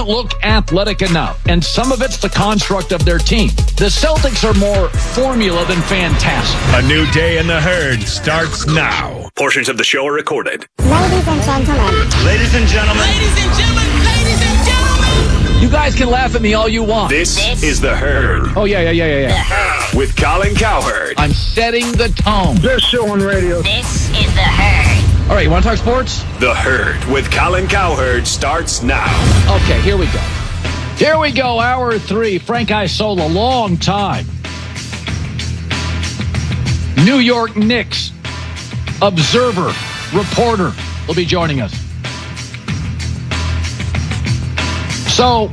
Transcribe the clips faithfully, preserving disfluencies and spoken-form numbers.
look athletic enough, and some of it's the construct of their team. The Celtics are more formula than fantastic. A new day in the herd starts now. Portions of the show are recorded. Ladies and gentlemen. Ladies and gentlemen. Ladies and gentlemen. Ladies and gentlemen. You guys can laugh at me all you want. This, this is The Herd. Oh, yeah, yeah, yeah, yeah, yeah. The Herd. With Colin Cowherd. I'm setting the tone. Best show on radio. This is The Herd. All right, you want to talk sports? The Herd with Colin Cowherd starts now. Okay, here we go. Here we go, hour three. Frank Isola, long time. New York Knicks observer, reporter will be joining us. So,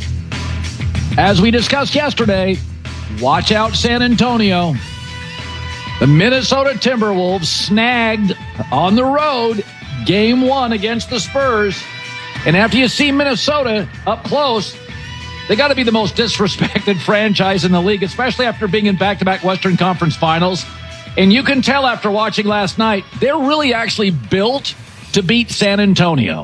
as we discussed yesterday, watch out San Antonio. The Minnesota Timberwolves snagged on the road game one against the Spurs. And after you see Minnesota up close, they got to be the most disrespected franchise in the league, especially after being in back-to-back Western Conference Finals. And you can tell after watching last night, they're really actually built to beat San Antonio.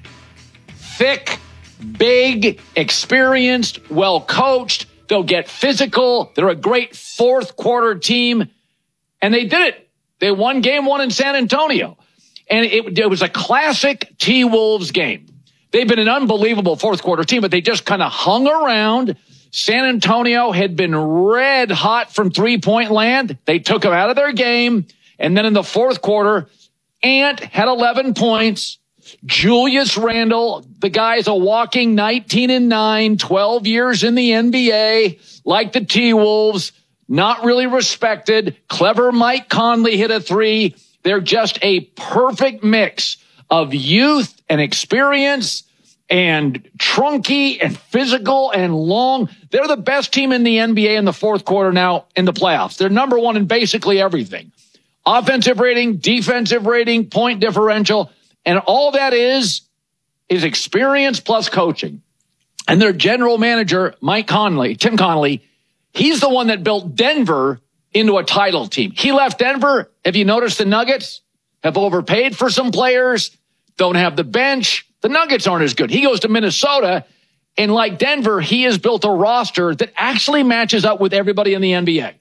Thick, big, experienced, well-coached. They'll get physical. They're a great fourth-quarter team. And they did it. They won game one in San Antonio. And it, it was a classic T-Wolves game. They've been an unbelievable fourth-quarter team, but they just kind of hung around. San Antonio had been red hot from three-point land. They took them out of their game. And then in the fourth quarter, Ant had eleven points. Julius Randle, the guy's a walking nineteen and nine, twelve years in the N B A, like the T-Wolves, not really respected. Clever Mike Conley hit a three. They're just a perfect mix of youth and experience and trunky and physical and long. They're the best team in the N B A in the fourth quarter now in the playoffs. They're number one in basically everything. Offensive rating, defensive rating, point differential. And all that is, is experience plus coaching. And their general manager, Mike Conley, Tim Conley, he's the one that built Denver into a title team. He left Denver. Have you noticed the Nuggets have overpaid for some players, don't have the bench? The Nuggets aren't as good. He goes to Minnesota, and like Denver, he has built a roster that actually matches up with everybody in the N B A.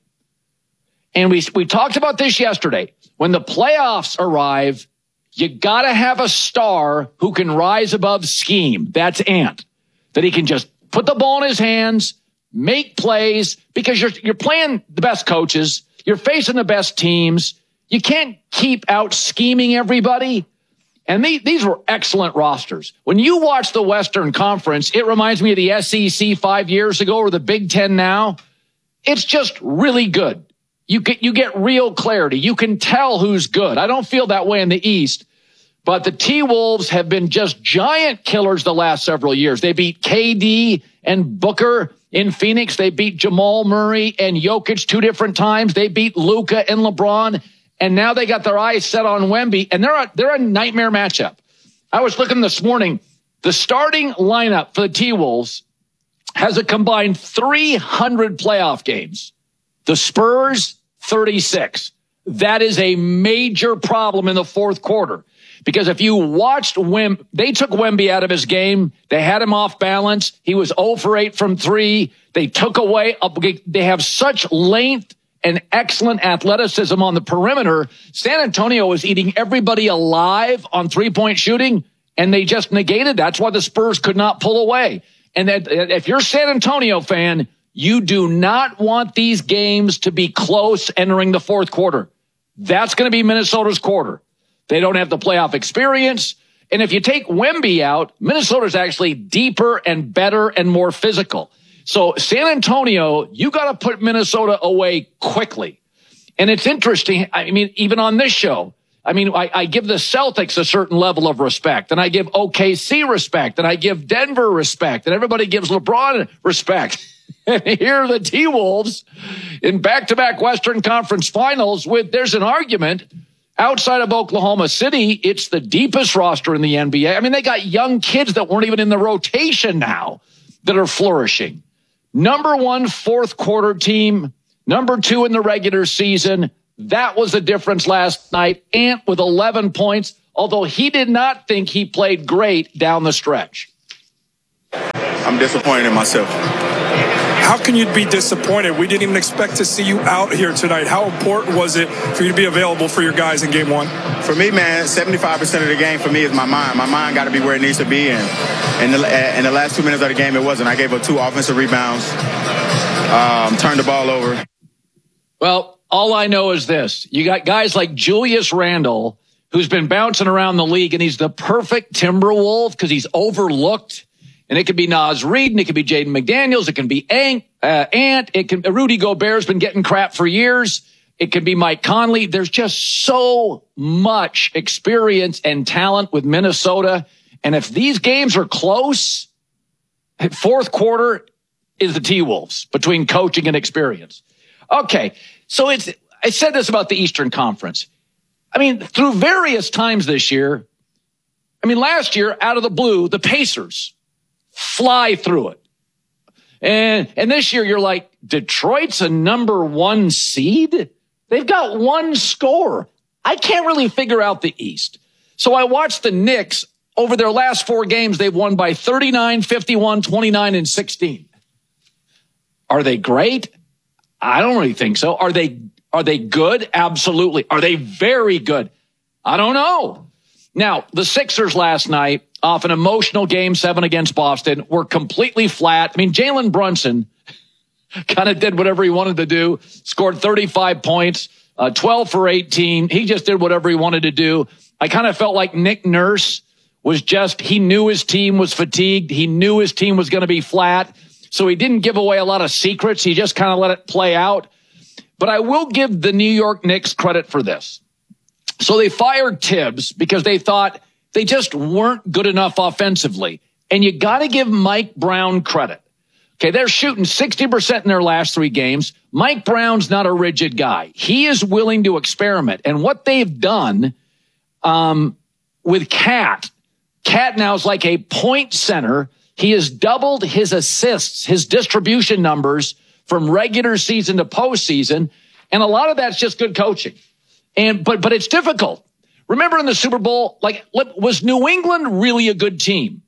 And we, we talked about this yesterday. When the playoffs arrive, you got to have a star who can rise above scheme. That's Ant. That he can just put the ball in his hands, make plays, because you're you're playing the best coaches. You're facing the best teams. You can't keep out scheming everybody. And these, these were excellent rosters. When you watch the Western Conference, it reminds me of the S E C five years ago or the Big Ten now. It's just really good. You get, you get real clarity. You can tell who's good. I don't feel that way in the East. But the T-Wolves have been just giant killers the last several years. They beat K D and Booker in Phoenix. They beat Jamal Murray and Jokic two different times. They beat Luka and LeBron. And now they got their eyes set on Wemby. And they're a, they're a nightmare matchup. I was looking this morning. The starting lineup for the T-Wolves has a combined three hundred playoff games. The Spurs, thirty-six. That is a major problem in the fourth quarter. Because if you watched Wemby, they took Wemby out of his game. They had him off balance. He was zero for eight from three. They took away, they have such length and excellent athleticism on the perimeter. San Antonio was eating everybody alive on three-point shooting, and they just negated. That's why the Spurs could not pull away. And that, if you're a San Antonio fan, you do not want these games to be close entering the fourth quarter. That's going to be Minnesota's quarter. They don't have the playoff experience. And if you take Wemby out, Minnesota's actually deeper and better and more physical. So San Antonio, you got to put Minnesota away quickly. And it's interesting. I mean, even on this show, I mean, I, I give the Celtics a certain level of respect, and I give O K C respect, and I give Denver respect, and everybody gives LeBron respect. And here are the T-Wolves in back-to-back Western Conference Finals with, there's an argument. Outside of Oklahoma City, it's the deepest roster in the N B A. I mean, they got young kids that weren't even in the rotation now that are flourishing. Number one fourth quarter team, number two in the regular season. That was the difference last night. Ant with eleven points, although he did not think he played great down the stretch. I'm I'm disappointed in myself. How can you be disappointed? We didn't even expect to see you out here tonight. How important was it for you to be available for your guys in game one? For me, man, seventy-five percent of the game for me is my mind. My mind got to be where it needs to be. And in the, in the last two minutes of the game, it wasn't. I gave up two offensive rebounds, um, turned the ball over. Well, all I know is this. You got guys like Julius Randle, who's been bouncing around the league, and he's the perfect Timberwolf because he's overlooked. And it could be Naz Reid, and it could be Jaden McDaniels. It can be Ant. Uh, Ant. It can, Rudy Gobert's been getting crap for years. It could be Mike Conley. There's just so much experience and talent with Minnesota. And if these games are close, fourth quarter is the T-Wolves between coaching and experience. Okay, so it's. I said this about the Eastern Conference. I mean, through various times this year, I mean, last year, out of the blue, the Pacers fly through it. And and this year, you're like, Detroit's a number one seed? They've got one score. I can't really figure out the East. So I watched the Knicks. Over their last four games, they've won by thirty-nine, fifty-one, twenty-nine, and sixteen. Are they great? I don't really think so. Are they Are they good? Absolutely. Are they very good? I don't know. Now, the Sixers last night, off an emotional game seven against Boston, were completely flat. I mean, Jalen Brunson kind of did whatever he wanted to do, scored thirty-five points, uh, twelve for eighteen. He just did whatever he wanted to do. I kind of felt like Nick Nurse was just, he knew his team was fatigued. He knew his team was going to be flat. So he didn't give away a lot of secrets. He just kind of let it play out. But I will give the New York Knicks credit for this. So they fired Tibbs because they thought they just weren't good enough offensively. And you got to give Mike Brown credit. Okay, they're shooting sixty percent in their last three games. Mike Brown's not a rigid guy. He is willing to experiment. And what they've done um, with Cat, Cat now is like a point center. He has doubled his assists, his distribution numbers from regular season to postseason. And a lot of that's just good coaching. And but but it's difficult. Remember in the Super Bowl, like, was New England really a good team?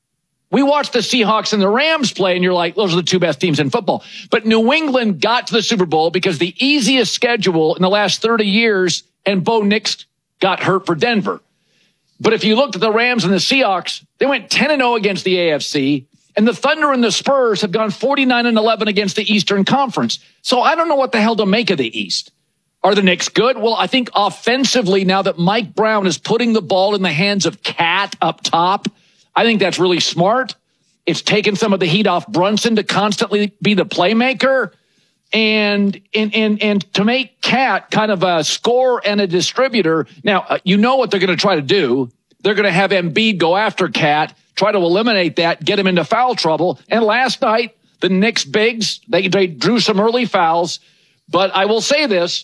We watched the Seahawks and the Rams play, and you're like, those are the two best teams in football. But New England got to the Super Bowl because the easiest schedule in the last thirty years, and Bo Nix got hurt for Denver. But if you looked at the Rams and the Seahawks, they went ten and oh against the A F C, and the Thunder and the Spurs have gone forty-nine and eleven against the Eastern Conference. So I don't know what the hell to make of the East. Are the Knicks good? Well, I think offensively, now that Mike Brown is putting the ball in the hands of Cat up top, I think that's really smart. It's taken some of the heat off Brunson to constantly be the playmaker. And, and, and, and to make Cat kind of a scorer and a distributor. Now, uh, you know what they're going to try to do. They're going to have Embiid go after Cat, try to eliminate that, get him into foul trouble. And last night, the Knicks bigs, they, they drew some early fouls. But I will say this,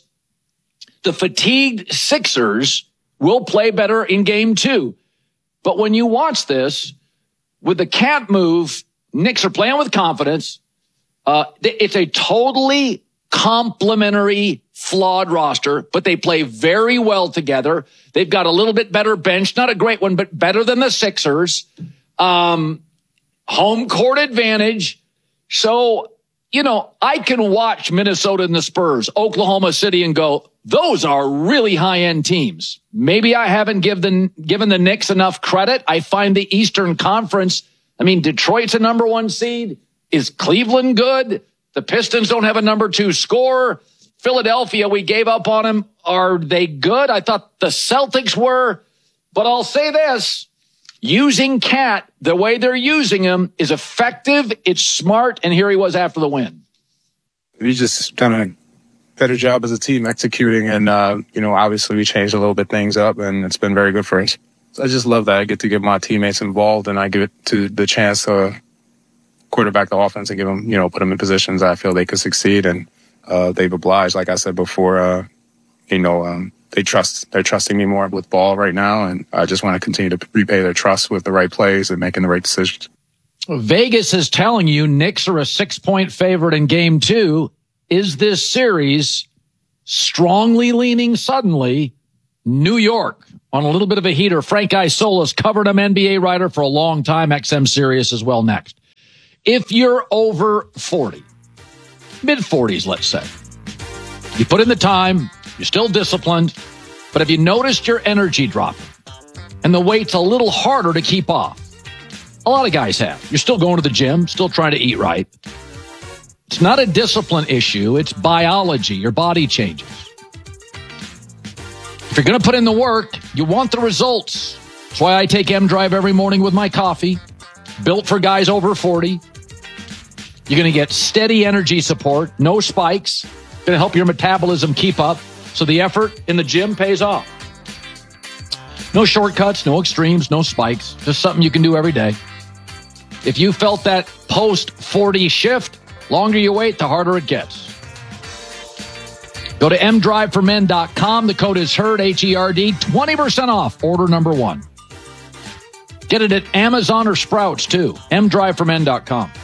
the fatigued Sixers will play better in game two. But when you watch this, with the Cat move, Knicks are playing with confidence. Uh, it's a totally complementary, flawed roster, but they play very well together. They've got a little bit better bench, not a great one, but better than the Sixers. Um, home court advantage. So, you know, I can watch Minnesota and the Spurs, Oklahoma City, and go, those are really high-end teams. Maybe I haven't given, given the Knicks enough credit. I find the Eastern Conference, I mean, Detroit's a number one seed. Is Cleveland good? The Pistons don't have a number two scorer. Philadelphia, we gave up on them. Are they good? I thought the Celtics were. But I'll say this. Using Cat the way they're using him is effective. It's smart. And here he was after the win. We just done a better job as a team executing. And, uh, you know, obviously we changed a little bit things up, and it's been very good for us. So I just love that I get to get my teammates involved, and I give it to the chance to quarterback the offense and give them, you know, put them in positions I feel they could succeed. And uh, they've obliged, like I said before, uh, you know, um, they trust, they're trusting me more with ball right now. And I just want to continue to repay their trust with the right plays and making the right decisions. Vegas is telling you Knicks are a six-point favorite in game two. Is this series strongly leaning suddenly New York on a little bit of a heater? Frank Isolas covered him, N B A writer for a long time, X M Sirius as well next. If you're over forty, mid-forties, let's say, you put in the time, you're still disciplined, but have you noticed your energy dropping and the weight's a little harder to keep off? A lot of guys have. You're still going to the gym, still trying to eat right. It's not a discipline issue. It's biology. Your body changes. If you're going to put in the work, you want the results. That's why I take M-Drive every morning with my coffee. Built for guys over forty. You're going to get steady energy support, no spikes. Going to help your metabolism keep up so the effort in the gym pays off. No shortcuts, no extremes, no spikes. Just something you can do every day. If you felt that post forty shift, longer you wait, the harder it gets. Go to m drive for men dot com. The code is HERD, H E R D, twenty percent off order number one. Get it at Amazon or Sprouts, too. m drive for men dot com.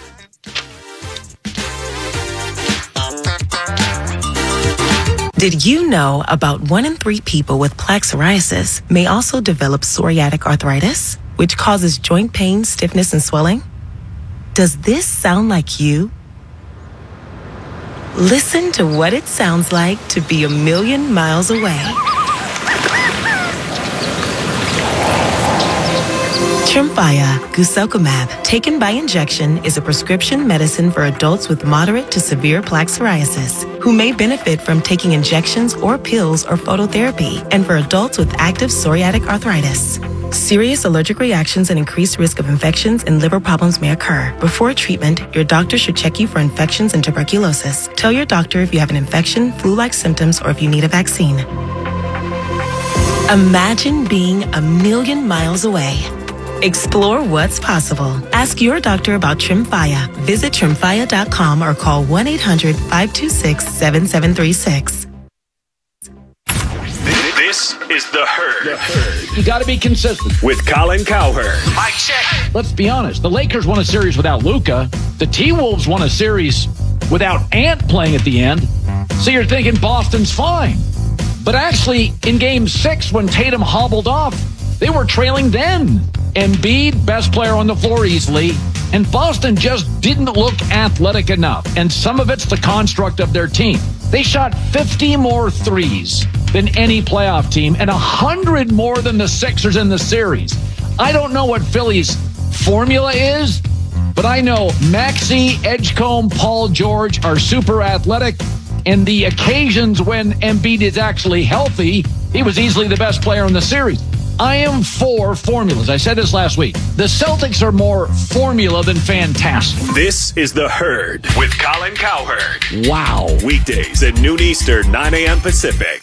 Did you know about one in three people with plaque psoriasis may also develop psoriatic arthritis, which causes joint pain, stiffness, and swelling? Does this sound like you? Listen to what it sounds like to be a million miles away. Tremfya guselkumab, taken by injection, is a prescription medicine for adults with moderate to severe plaque psoriasis who may benefit from taking injections or pills or phototherapy, and for adults with active psoriatic arthritis. Serious allergic reactions and increased risk of infections and liver problems may occur. Before treatment, your doctor should check you for infections and tuberculosis. Tell your doctor if you have an infection, flu-like symptoms, or if you need a vaccine. Imagine being a million miles away. Explore what's possible. Ask your doctor about Tremfya. Visit tremfya dot com or call one eight hundred, five two six, seven seven three six. This is The Herd. The Herd. You got to be consistent. With Colin Cowherd. Mike check. Let's be honest. The Lakers won a series without Luka. The T-Wolves won a series without Ant playing at the end. So you're thinking Boston's fine. But actually, in game six, when Tatum hobbled off, they were trailing then. Embiid, best player on the floor easily. And Boston just didn't look athletic enough. And some of it's the construct of their team. They shot fifty more threes than any playoff team and one hundred more than the Sixers in the series. I don't know what Philly's formula is, but I know Maxey, Edgecombe, Paul George are super athletic. And the occasions when Embiid is actually healthy, he was easily the best player in the series. I am for formulas. I said this last week. The Celtics are more formula than fantastic. This is The Herd with Colin Cowherd. Wow. Weekdays at noon Eastern, nine a.m. Pacific.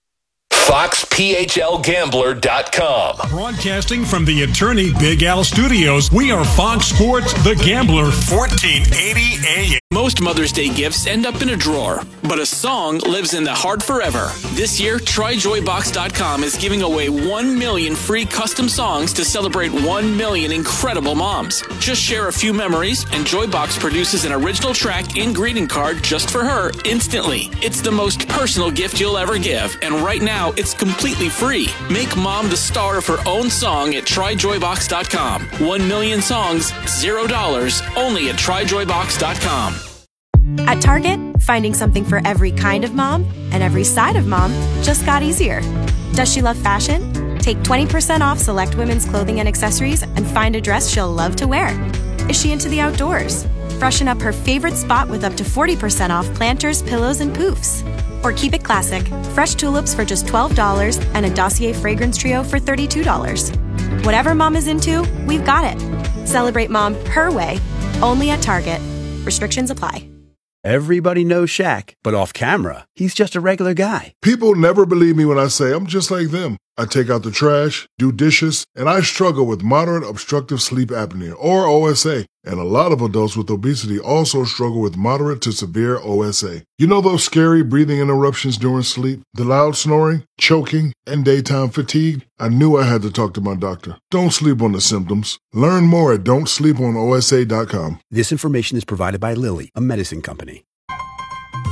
Fox P H L Gambler dot com. Broadcasting from the Attorney Big Al Studios, we are Fox Sports The Gambler, fourteen eighty A M. Most Mother's Day gifts end up in a drawer, but a song lives in the heart forever. This year, Try Joy Box dot com is giving away one million free custom songs to celebrate one million incredible moms. Just share a few memories, and Joybox produces an original track and greeting card just for her instantly. It's the most personal gift you'll ever give, and right now, it's completely free. Make mom the star of her own song at Try Joy Box dot com. One million songs, zero dollars, only at Try Joy Box dot com. At Target, finding something for every kind of mom and every side of mom just got easier. Does she love fashion? Take twenty percent off select women's clothing and accessories and find a dress she'll love to wear. Is she into the outdoors? Freshen up her favorite spot with up to forty percent off planters, pillows, and poofs. Or keep it classic, fresh tulips for just twelve dollars and a Dossier fragrance trio for thirty-two dollars. Whatever mom is into, we've got it. Celebrate mom her way, only at Target. Restrictions apply. Everybody knows Shaq, but off camera, he's just a regular guy. People never believe me when I say I'm just like them. I take out the trash, do dishes, and I struggle with moderate obstructive sleep apnea, or O S A. And a lot of adults with obesity also struggle with moderate to severe O S A. You know those scary breathing interruptions during sleep, the loud snoring, choking, and daytime fatigue? I knew I had to talk to my doctor. Don't sleep on the symptoms. Learn more at don't sleep on O S A dot com. This information is provided by Lilly, a medicine company.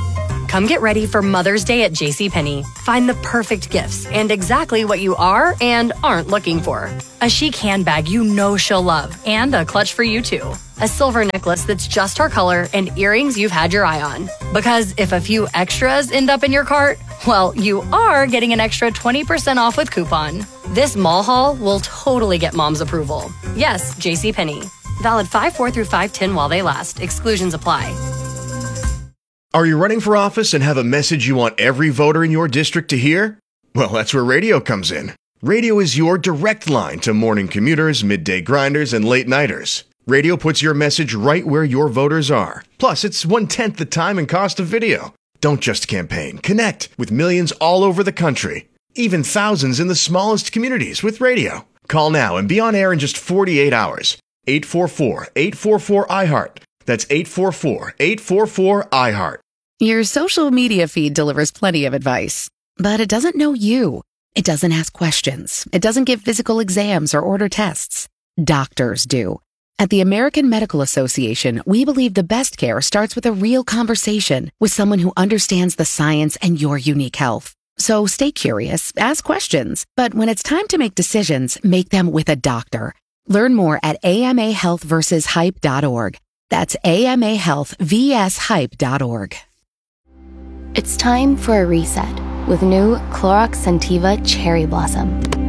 Come get ready for Mother's Day at JCPenney. Find the perfect gifts and exactly what you are and aren't looking for. A chic handbag you know she'll love, and a clutch for you too. A silver necklace that's just her color, and earrings you've had your eye on. Because if a few extras end up in your cart, well, you are getting an extra twenty percent off with coupon. This mall haul will totally get mom's approval. Yes, JCPenney. Valid five four through five ten while they last. Exclusions apply. Are you running for office and have a message you want every voter in your district to hear? Well, that's where radio comes in. Radio is your direct line to morning commuters, midday grinders, and late nighters. Radio puts your message right where your voters are. Plus, it's one-tenth the time and cost of video. Don't just campaign. Connect with millions all over the country. Even thousands in the smallest communities with radio. Call now and be on air in just forty-eight hours. eight four four, eight four four, I heart. That's eight four four, eight four four, I heart. Your social media feed delivers plenty of advice, but it doesn't know you. It doesn't ask questions. It doesn't give physical exams or order tests. Doctors do. At the American Medical Association, we believe the best care starts with a real conversation with someone who understands the science and your unique health. So stay curious, ask questions, but when it's time to make decisions, make them with a doctor. Learn more at A M A health versus hype dot org. That's A M A health versus hype dot org. It's time for a reset with new Clorox Scentiva Cherry Blossom.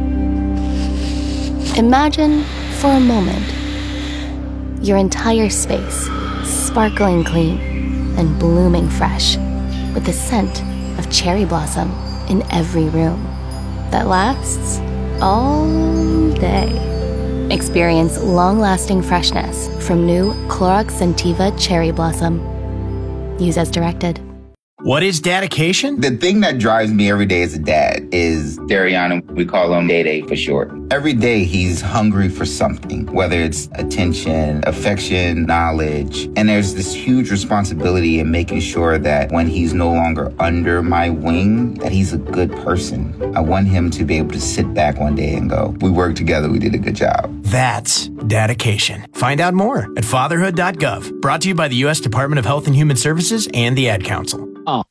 Imagine for a moment your entire space sparkling clean and blooming fresh with the scent of cherry blossom in every room that lasts all day. Experience long-lasting freshness from new Clorox Scentiva Cherry Blossom. Use as directed. What is dedication? The thing that drives me every day as a dad is Dariana. We call him Day Day for short. Every day he's hungry for something, whether it's attention, affection, knowledge. And there's this huge responsibility in making sure that when he's no longer under my wing, that he's a good person. I want him to be able to sit back one day and go, we worked together, we did a good job. That's dedication. Find out more at fatherhood dot gov. Brought to you by the U S Department of Health and Human Services and the Ad Council. Oh.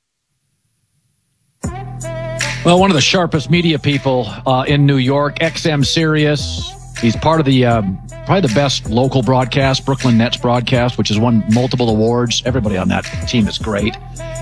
Well, one of the sharpest media people uh, in New York, X M Sirius. He's part of the, uh, probably the best local broadcast, Brooklyn Nets broadcast, which has won multiple awards. Everybody on that team is great.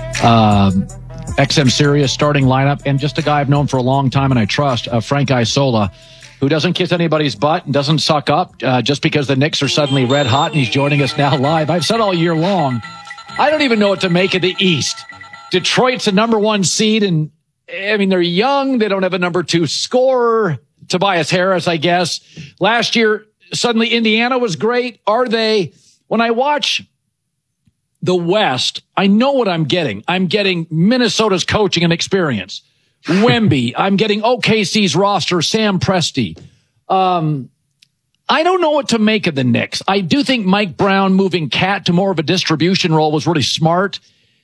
Um, X M Sirius starting lineup, and just a guy I've known for a long time and I trust, uh, Frank Isola, who doesn't kiss anybody's butt and doesn't suck up uh, just because the Knicks are suddenly red hot, and he's joining us now live. I've said all year long, I don't even know what to make of the East. Detroit's a number one seed, and I mean, they're young. They don't have a number two scorer. Tobias Harris, I guess. Last year, suddenly Indiana was great. Are they? When I watch the West, I know what I'm getting. I'm getting Minnesota's coaching and experience. Wemby. I'm getting O K C's roster, Sam Presti. Um, I don't know what to make of the Knicks. I do think Mike Brown moving Cat to more of a distribution role was really smart.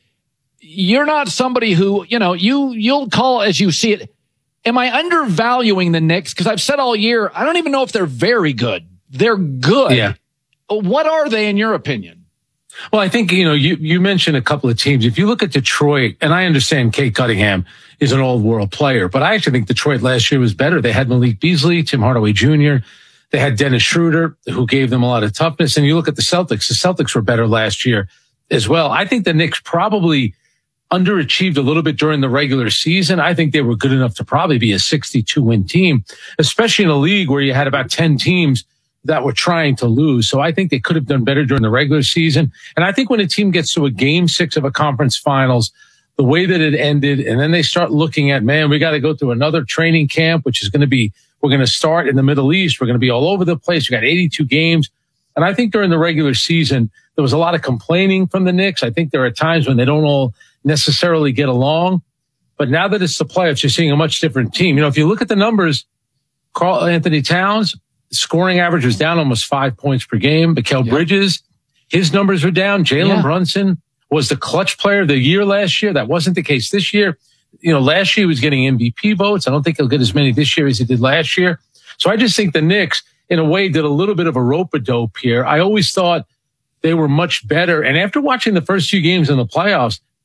You're not somebody who, you know, you, you'll call as you see it. Am I undervaluing the Knicks? Because I've said all year, I don't even know if they're very good. They're good. Yeah. What are they in your opinion? Well, I think, you know, you, you mentioned a couple of teams. If you look at Detroit, and I understand Kate Cunningham is an old world player, but I actually think Detroit last year was better. They had Malik Beasley, Tim Hardaway Junior They had Dennis Schroeder, who gave them a lot of toughness. And you look at the Celtics, the Celtics were better last year as well. I think the Knicks probably underachieved a little bit during the regular season. I think they were good enough to probably be a sixty-two win team, especially in a league where you had about ten teams that were trying to lose. So I think they could have done better during the regular season. And I think when a team gets to a game six of a conference finals, the way that it ended, and then they start looking at, man, we got to go through another training camp, which is going to be, we're going to start in the Middle East. We're going to be all over the place. We got eighty-two games. And I think during the regular season, there was a lot of complaining from the Knicks. I think there are times when they don't all necessarily get along. But now that it's the playoffs, you're seeing a much different team. You know, if you look at the numbers, Karl Anthony Towns, scoring average was down almost five points per game. Mikal yeah. Bridges, his numbers were down. Jalen yeah. Brunson was the clutch player of the year last year. That wasn't the case this year. You know, last year he was getting M V P votes. I don't think he'll get as many this year as he did last year. So I just think the Knicks, in a way, did a little bit of a rope-a-dope here. I always thought they were much better. And after watching the first few games in the playoffs,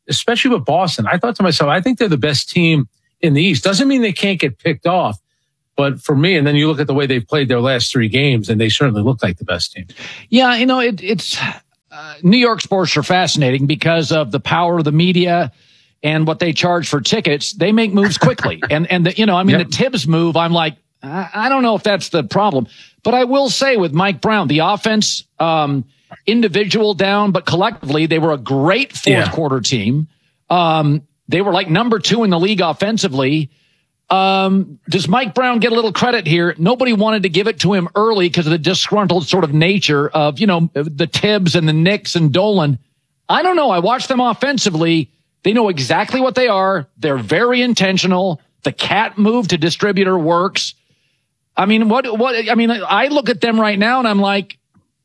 especially with Boston, I thought to myself, I think they're the best team in the East. Doesn't mean they can't get picked off. But for me, and then you look at the way they've played their last three games, and they certainly look like the best team. Yeah, you know, it, it's uh, New York sports are fascinating because of the power of the media and what they charge for tickets. They make moves quickly. and, and the, you know, I mean, yep. the Tibbs move, I'm like, I, I don't know if that's the problem. But I will say with Mike Brown, the offense, um, individual down, but collectively, they were a great fourth yeah. quarter team. Um, they were like number two in the league offensively. Um, does Mike Brown get a little credit here? Nobody wanted to give it to him early because of the disgruntled sort of nature of, you know, the Tibbs and the Knicks and Dolan. I don't know. I watched them offensively. They know exactly what they are. They're very intentional. The cat move to distributor works. I mean, what, what, I mean, I look at them right now and I'm like,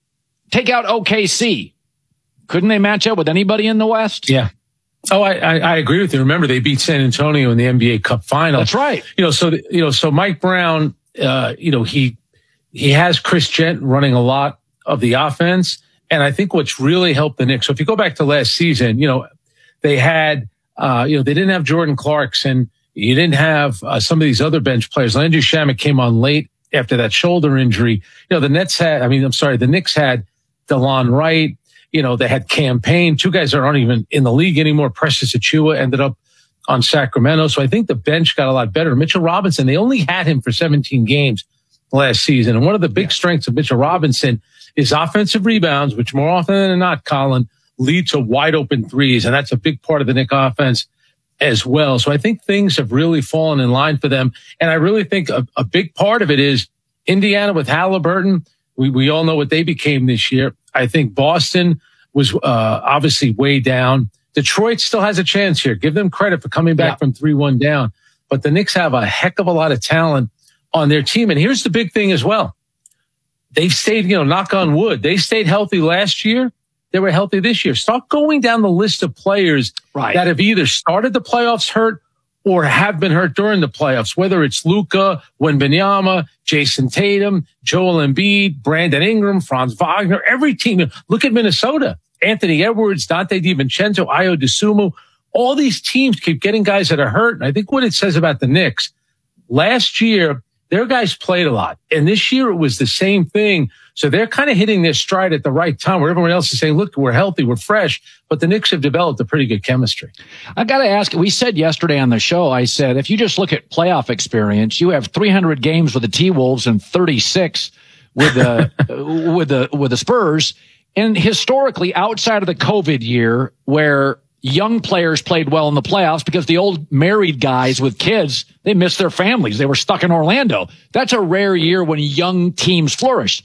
take out O K C. Couldn't they match up with anybody in the West? Yeah. Oh, I, I, I agree with you. Remember, they beat San Antonio in the N B A Cup final. That's right. You know, so, you know, so Mike Brown, uh, you know, he, he has Chris Jent running a lot of the offense. And I think what's really helped the Knicks. So if you go back to last season, you know, they had, uh, you know, they didn't have Jordan Clarkson. You didn't have uh, some of these other bench players. Landry Shamet came on late after that shoulder injury. You know, the Nets had, I mean, I'm sorry, the Knicks had DeLon Wright. You know, they had Campaign, two guys that aren't even in the league anymore. Precious Achiuwa ended up on Sacramento. So I think the bench got a lot better. Mitchell Robinson, they only had him for seventeen games last season. And one of the big yeah. strengths of Mitchell Robinson is offensive rebounds, which more often than not, Colin, lead to wide open threes. And that's a big part of the Knick offense as well. So I think things have really fallen in line for them. And I really think a, a big part of it is Indiana with Halliburton. We, we all know what they became this year. I think Boston was uh, obviously way down. Detroit still has a chance here. Give them credit for coming back yeah. from three one down. But the Knicks have a heck of a lot of talent on their team. And here's the big thing as well. They've stayed, you know, knock on wood. They stayed healthy last year. They were healthy this year. Start going down the list of players right. that have either started the playoffs hurt or have been hurt during the playoffs, whether it's Luka, Wembanyama, Jason Tatum, Joel Embiid, Brandon Ingram, Franz Wagner, every team. Look at Minnesota. Anthony Edwards, Dante DiVincenzo, Ayo Dosunmu. All these teams keep getting guys that are hurt. And I think what it says about the Knicks, last year, their guys played a lot. And this year it was the same thing. So they're kind of hitting their stride at the right time where everyone else is saying, look, we're healthy, we're fresh. But the Knicks have developed a pretty good chemistry. I got to ask, we said yesterday on the show, I said, if you just look at playoff experience, you have three hundred games with the T-Wolves and thirty-six with the, with the, with the Spurs. And historically, outside of the COVID year where young players played well in the playoffs because the old married guys with kids, they missed their families. They were stuck in Orlando. That's a rare year when young teams flourished.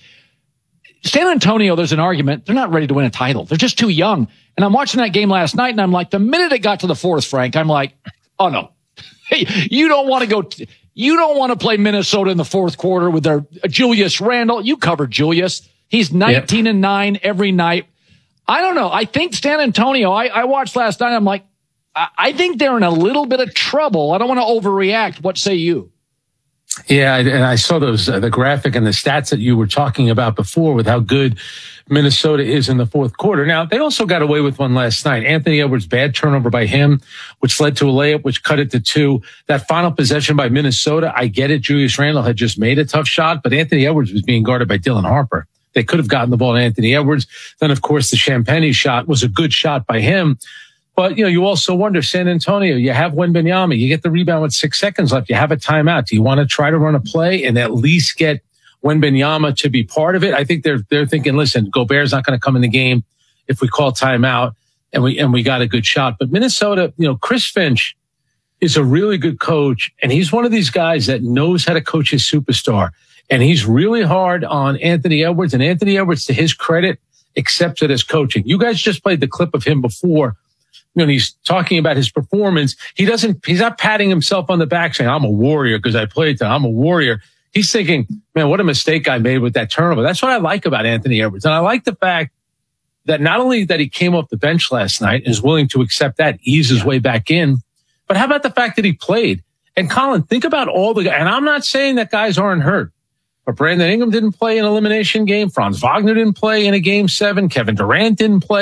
San Antonio, there's an argument. They're not ready to win a title. They're just too young. And I'm watching that game last night, and I'm like, the minute it got to the fourth, Frank, I'm like, oh, no. Hey, you don't want to go, t- you don't want to play Minnesota in the fourth quarter with their uh, Julius Randle. You covered Julius. He's nineteen and nine every night. I don't know. I think San Antonio, I, I watched last night. I'm like, I, I think they're in a little bit of trouble. I don't want to overreact. What say you? Yeah, and I saw those uh, the graphic and the stats that you were talking about before with how good Minnesota is in the fourth quarter. Now, they also got away with one last night. Anthony Edwards, bad turnover by him, which led to a layup, which cut it to two. That final possession by Minnesota, I get it. Julius Randle had just made a tough shot, but Anthony Edwards was being guarded by Dylan Harper. They could have gotten the ball to Anthony Edwards. Then, of course, the Champagnie shot was a good shot by him. But, you know, you also wonder, San Antonio, you have Wembanyama, you get the rebound with six seconds left, you have a timeout. Do you want to try to run a play and at least get Wembanyama to be part of it? I think they're they're thinking, listen, Gobert's not going to come in the game if we call timeout and we and we got a good shot. But Minnesota, you know, Chris Finch is a really good coach, and he's one of these guys that knows how to coach his superstar. And he's really hard on Anthony Edwards, and Anthony Edwards, to his credit, accepts it as coaching. You guys just played the clip of him before. When he's talking about his performance, he doesn't, he's not patting himself on the back saying, I'm a warrior because I played that. I'm a warrior. He's thinking, man, what a mistake I made with that turnover. That's what I like about Anthony Edwards. And I like the fact that not only that he came off the bench last night and is willing to accept that, ease his way back in, but how about the fact that he played? And Colin, think about all the guys, and I'm not saying that guys aren't hurt, but Brandon Ingram didn't play an elimination game. Franz Wagner didn't play in a game seven. Kevin Durant didn't play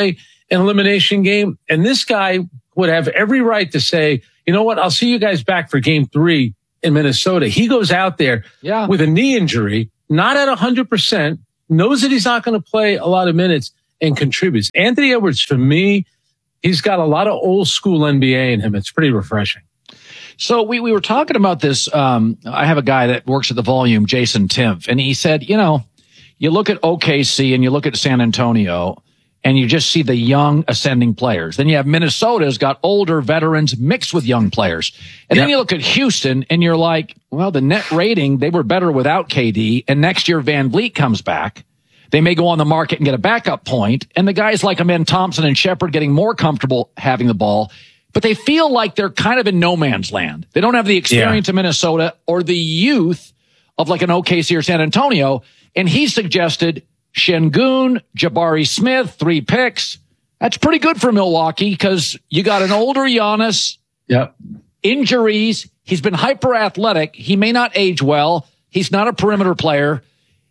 an elimination game. And this guy would have every right to say, you know what, I'll see you guys back for game three in Minnesota. He goes out there yeah. with a knee injury, not at one hundred percent, knows that he's not going to play a lot of minutes and contributes. Anthony Edwards, for me, he's got a lot of old school N B A in him. It's pretty refreshing. So we, we were talking about this. Um, I have a guy that works at the Volume, Jason Timpf, and he said, you know, you look at O K C and you look at San Antonio and you just see the young ascending players. Then you have Minnesota's got older veterans mixed with young players. And yep. then you look at Houston and you're like, well, the net rating, they were better without K D. And next year Van Vliet comes back. They may go on the market and get a backup point. And the guys like Amen Thompson and Shepard getting more comfortable having the ball. But they feel like they're kind of in no man's land. They don't have the experience yeah. of Minnesota or the youth of like an O K C or San Antonio. And he suggested Şengün, Jabari Smith, three picks. That's pretty good for Milwaukee because you got an older Giannis. Yep. Injuries. He's been hyper athletic. He may not age well. He's not a perimeter player.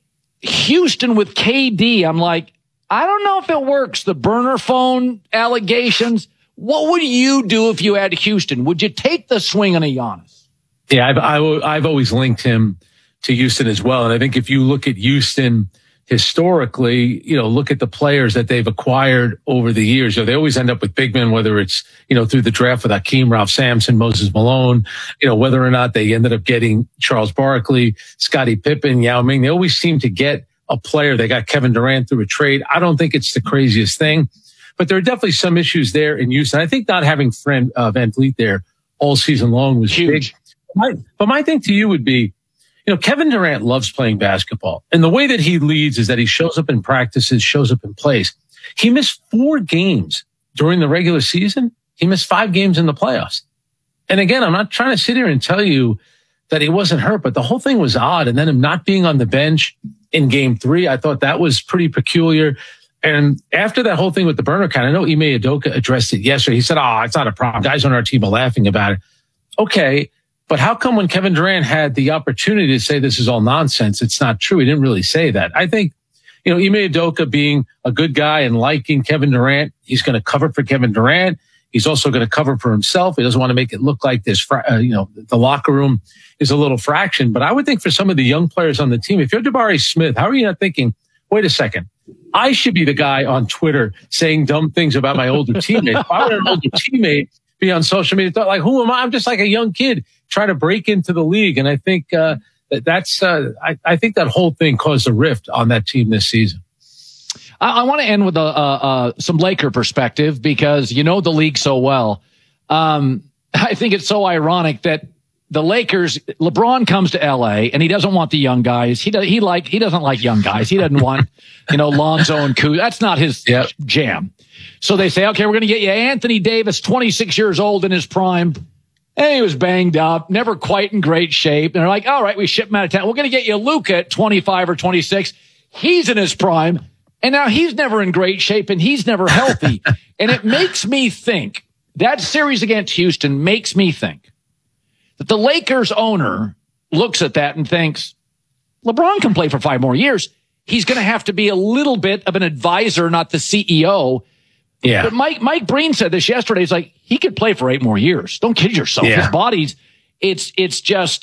Houston with K D. I'm like, I don't know if it works. The burner phone allegations. What would you do if you had Houston? Would you take the swing on a Giannis? Yeah, I've, I've, I've always linked him to Houston as well. And I think if you look at Houston historically, you know, look at the players that they've acquired over the years. You know, they always end up with big men, whether it's, you know, through the draft with Hakeem, Ralph Sampson, Moses Malone, you know, whether or not they ended up getting Charles Barkley, Scottie Pippen, Yao Ming. They always seem to get a player. They got Kevin Durant through a trade. I don't think it's the craziest thing. But there are definitely some issues there in Houston. I think not having friend uh, Van Vliet there all season long was huge. Big. My, but my thing to you would be, you know, Kevin Durant loves playing basketball. And the way that he leads is that he shows up in practices, shows up in plays. He missed four games during the regular season. He missed five games in the playoffs. And again, I'm not trying to sit here and tell you that he wasn't hurt, but the whole thing was odd. And then him not being on the bench in game three, I thought that was pretty peculiar. And after that whole thing with the burner count, I know Ime Udoka addressed it yesterday. He said, oh, it's not a problem. Guys on our team are laughing about it. Okay. But how come when Kevin Durant had the opportunity to say this is all nonsense, it's not true? He didn't really say that. I think, you know, Ime Udoka being a good guy and liking Kevin Durant, he's going to cover for Kevin Durant. He's also going to cover for himself. He doesn't want to make it look like this, uh, you know, the locker room is a little fraction. But I would think for some of the young players on the team, if you're Jabari Smith, how are you not thinking, wait a second, I should be the guy on Twitter saying dumb things about my older teammate. If I were an older teammate, be on social media, thought like, who am I? I'm just like a young kid trying to break into the league. And I think uh, that that's, uh, I, I think that whole thing caused a rift on that team this season. I, I want to end with a, uh, uh, some Laker perspective because you know the league so well. Um, I think it's so ironic that the Lakers, LeBron comes to L A and he doesn't want the young guys. He does, he like, he doesn't like young guys. He doesn't want, you know, Lonzo and Kuz. That's not his yep. jam. So they say, okay, we're going to get you Anthony Davis, twenty-six years old in his prime. And he was banged up, never quite in great shape. And they're like, all right, we ship him out of town. We're going to get you Luka at twenty-five or twenty-six. He's in his prime. And now he's never in great shape and he's never healthy. And it makes me think, that series against Houston makes me think that the Lakers owner looks at that and thinks, LeBron can play for five more years. He's going to have to be a little bit of an advisor, not the C E O. Yeah. But Mike, Mike Breen said this yesterday. He's like, he could play for eight more years. Don't kid yourself. Yeah. His body's, it's, it's just,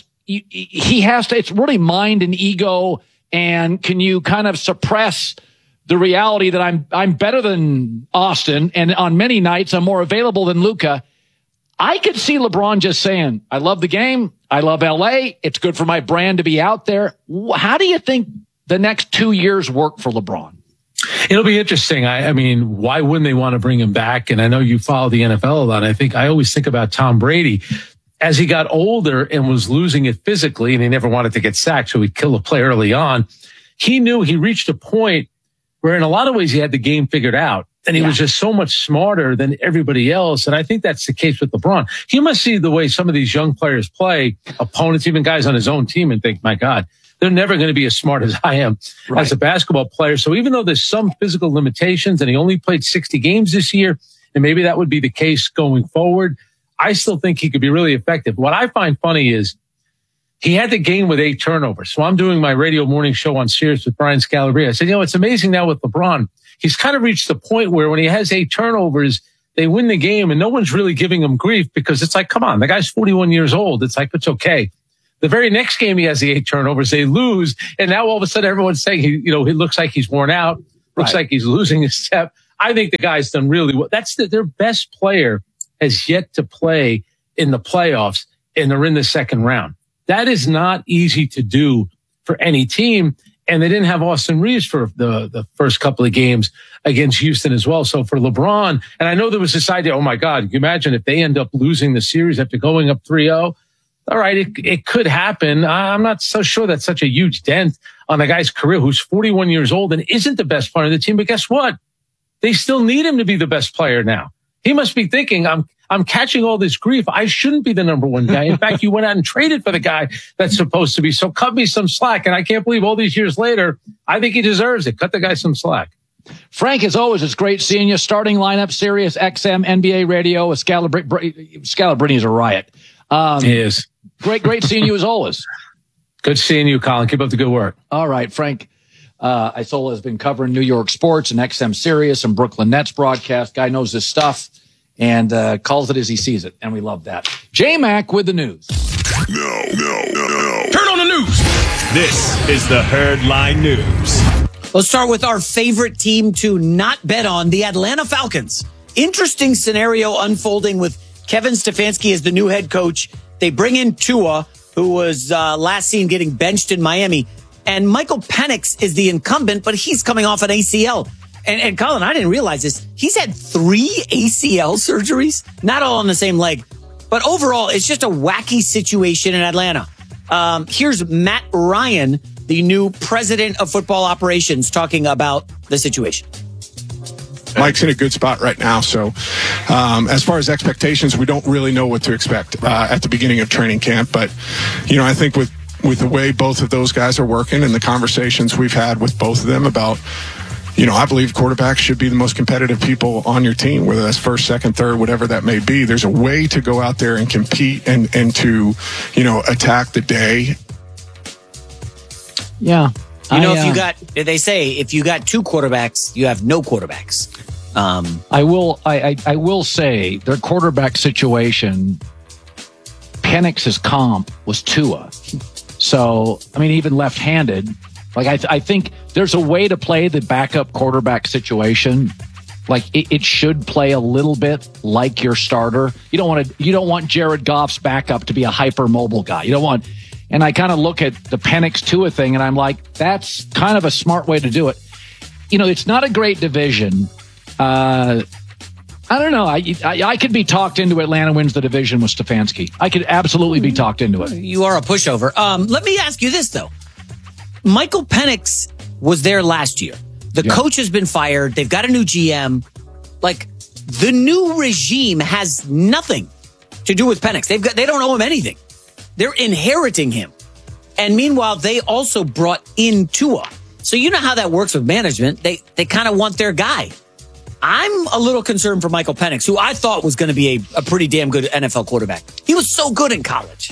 he has to, it's really mind and ego. And can you kind of suppress the reality that I'm, I'm better than Austin. And on many nights, I'm more available than Luka. I could see LeBron just saying, I love the game. I love L A. It's good for my brand to be out there. How do you think the next two years work for LeBron? It'll be interesting. I, I mean, why wouldn't they want to bring him back? And I know you follow the N F L a lot. I think I always think about Tom Brady as he got older and was losing it physically, and he never wanted to get sacked, so he'd kill a play early on. He knew he reached a point where in a lot of ways he had the game figured out. And he yeah. was just so much smarter than everybody else. And I think that's the case with LeBron. He must see the way some of these young players play, opponents, even guys on his own team, and think, my God, they're never going to be as smart as I am right. as a basketball player. So even though there's some physical limitations and he only played sixty games this year, and maybe that would be the case going forward, I still think he could be really effective. What I find funny is he had the game with eight turnovers. So I'm doing my radio morning show on Sirius with Brian Scalabrine. I said, you know, it's amazing now with LeBron. he's kind of reached the point where when he has eight turnovers, they win the game and no one's really giving him grief because it's like, come on, the guy's forty-one years old. It's like, it's okay. The very next game, he has the eight turnovers. They lose. And now all of a sudden everyone's saying, he, you know, it looks like he's worn out. Looks Right. like he's losing his step. I think the guy's done really well. That's the, their best player has yet to play in the playoffs and they're in the second round. That is not easy to do for any team. And they didn't have Austin Reeves for the, the first couple of games against Houston as well. So for LeBron, and I know there was this idea, oh my God, can you imagine if they end up losing the series after going up three oh? All right, it, it could happen. I'm not so sure that's such a huge dent on the guy's career who's forty-one years old and isn't the best player of the team. But guess what? They still need him to be the best player now. He must be thinking, I'm I'm catching all this grief. I shouldn't be the number one guy. In fact, you went out and traded for the guy that's supposed to be. So cut me some slack. And I can't believe all these years later, I think he deserves it. Cut the guy some slack. Frank, as always, it's great seeing you. Starting lineup, Sirius X M, N B A Radio, Scalabrini, Scalabrini is a riot. Um, he is. Great, great seeing you as always. Good seeing you, Colin. Keep up the good work. All right, Frank. Uh, Isola has been covering New York sports and X M Sirius and Brooklyn Nets broadcast. Guy knows his stuff and uh, calls it as he sees it, and we love that. J-Mac with the news. No, no, no, no. Turn on the news. This is the Herd Line News. Let's start with our favorite team to not bet on, the Atlanta Falcons. Interesting scenario unfolding with Kevin Stefanski as the new head coach. They bring in Tua, who was uh, last seen getting benched in Miami. And Michael Penix is the incumbent, but he's coming off an A C L. And, and Colin, I didn't realize this. He's had three A C L surgeries, not all on the same leg. But overall, it's just a wacky situation in Atlanta. Um, here's Matt Ryan, the new president of football operations, talking about the situation. Mike's in a good spot right now. So um, as far as expectations, we don't really know what to expect uh, at the beginning of training camp. But, you know, I think with, with the way both of those guys are working and the conversations we've had with both of them about, you know, I believe quarterbacks should be the most competitive people on your team, whether that's first, second, third, whatever that may be. There's a way to go out there and compete and, and to, you know, attack the day. Yeah. You know, I, if you uh, got, they say, if you got two quarterbacks, you have no quarterbacks. Um, I will, I, I, I will say their quarterback situation, Penix's comp was Tua. So, I mean, even left-handed, like I, th- I think there's a way to play the backup quarterback situation. Like it, it should play a little bit like your starter. You don't want to, you don't want Jared Goff's backup to be a hyper-mobile guy. You don't want, and I kind of look at the Penix Tua thing and I'm like, that's kind of a smart way to do it. You know, it's not a great division. Uh, I don't know. I, I I could be talked into Atlanta wins the division with Stefanski. I could absolutely be talked into it. You are a pushover. Um, let me ask you this, though. Michael Penix was there last year. The Yeah. coach has been fired. They've got a new G M. Like, the new regime has nothing to do with Penix. They've got, they don't owe him anything. They're inheriting him. And meanwhile, they also brought in Tua. So you know how that works with management. They, they kind of want their guy. I'm a little concerned for Michael Penix, who I thought was going to be a, a pretty damn good N F L quarterback. He was so good in college.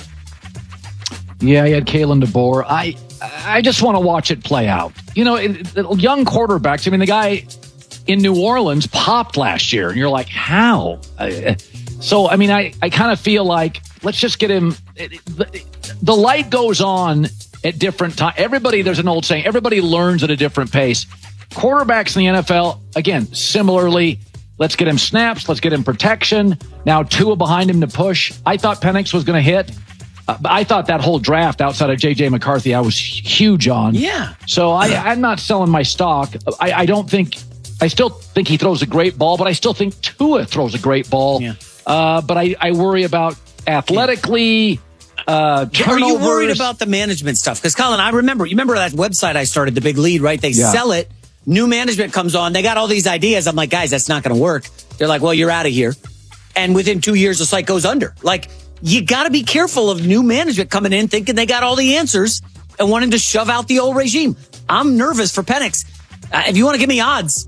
Yeah, he had Kalen DeBoer. I I just want to watch it play out. You know, it, it, young quarterbacks. I mean, the guy in New Orleans popped last year, and you're like, how? Uh, so, I mean, I, I kind of feel like let's just get him. It, it, the, the light goes on at different times. Everybody, there's an old saying, everybody learns at a different pace. Quarterbacks in the N F L, again, similarly, let's get him snaps, let's get him protection. Now Tua behind him to push. I thought Penix was going to hit. Uh, but I thought that whole draft outside of J J McCarthy, I was huge on. Yeah. So I, I'm not selling my stock. I, I don't think, I still think he throws a great ball, but I still think Tua throws a great ball. Yeah. Uh, but I, I worry about athletically, uh, Are you worried turnovers. about the management stuff? Because, Colin, I remember, you remember that website I started, The Big Lead, right? They Yeah. sell it. New management comes on. They got all these ideas. I'm like, guys, that's not going to work. They're like, well, you're out of here. And within two years, the site goes under. Like, you got to be careful of new management coming in thinking they got all the answers and wanting to shove out the old regime. I'm nervous for Penix. Uh, if you want to give me odds,